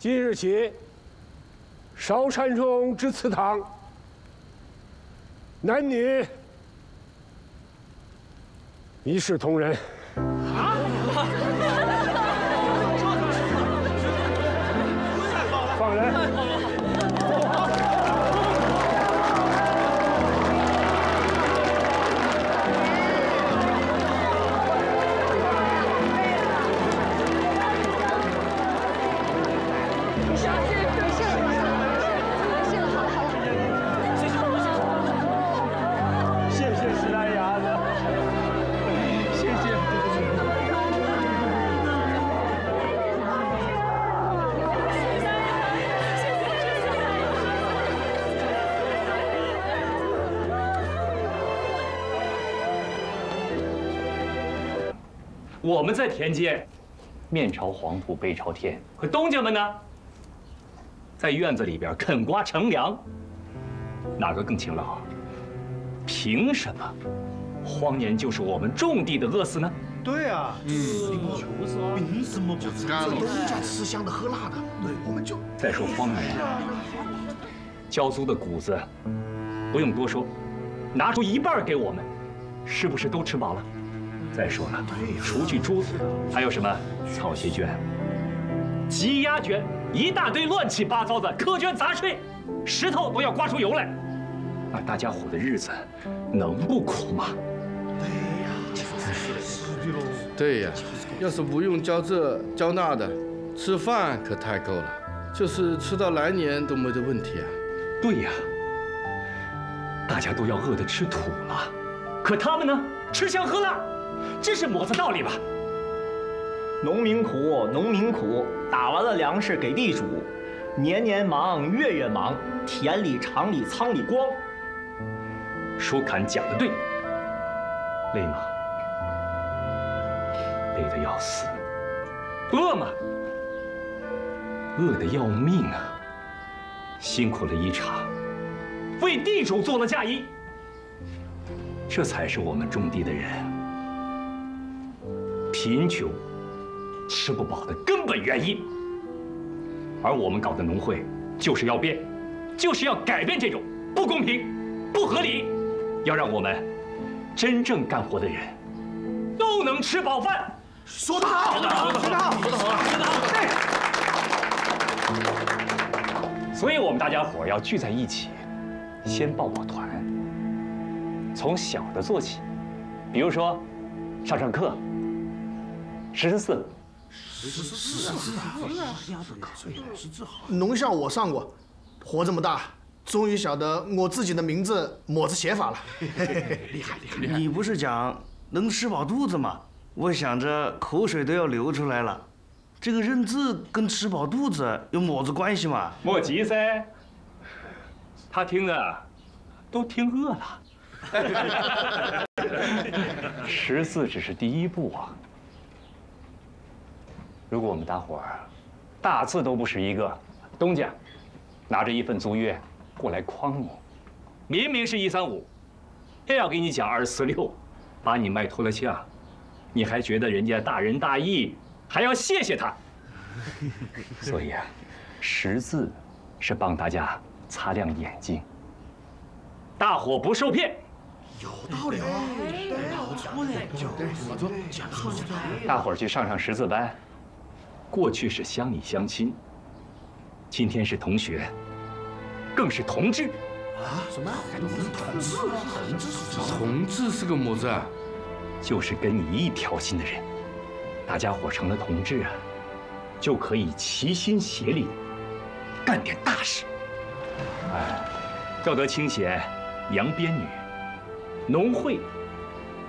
即日起，烧山中之祠堂，男女一视同仁。啊！放人！ 我们在田间，面朝黄土背朝天，可东家们呢，在院子里边啃瓜乘凉，哪个更勤劳？凭什么荒年就是我们种地的饿死呢？ 对啊， 凭什么不吃？ 东家吃香的喝辣的，对，我们就再说荒年，交租的谷子，不用多说，拿出一半给我们，是不是都吃饱了？再说了，除去猪，还有什么草鞋圈、鸡鸭圈，一大堆乱七八糟的苛捐杂税，石头都要刮出油来。那大家伙的日子能不苦吗？ 对呀，要是不用交这交那的，吃饭可太够了，就是吃到来年都没得问题啊。 对呀，大家都要饿得吃土了，可他们呢，吃香喝辣。这是么子道理吧？ 农民苦，农民苦，打完了粮食给地主，年年忙，月月忙，田里、厂里、仓里光。 舒侃讲得对，累吗？累得要死。饿吗？饿得要命啊！辛苦了一场，为地主做了嫁衣，这才是我们种地的人贫穷、吃不饱的根本原因。而我们搞的农会，就是要变，就是要改变这种不公平、不合理，要让我们真正干活的人都能吃饱饭。 说得好，说得好，说得好，说得好，说得好， 对。所以我们大家伙要聚在一起，先抱抱团，从小的做起，比如说上课。14。 农校我上过，活这么大，终于晓得我自己的名字么子写法了。厉害厉害厉害！ 你不是讲能吃饱肚子吗？我想着口水都要流出来了。这个认字跟吃饱肚子有么子关系嘛？ 莫急噻，他听的都听饿了。识字只是第一步啊。如果我们大伙儿大字都不识一个，东家拿着一份租约过来诓你，明明是135，偏要给你讲246，把你卖脱了相，你还觉得人家大仁大义，还要谢谢他。所以啊，识字是帮大家擦亮眼睛，大伙不受骗。 有道理哦，不错嘞，对，没错，讲得好， 大伙儿去上识字班。过去是乡里乡亲，今天是同学，更是同志。 啊？什么？同志？ 同志是个么子啊？ 就是跟你一条心的人，大家伙成了同志啊，就可以齐心协力，干点大事。哎，要得清闲，扬鞭女，农会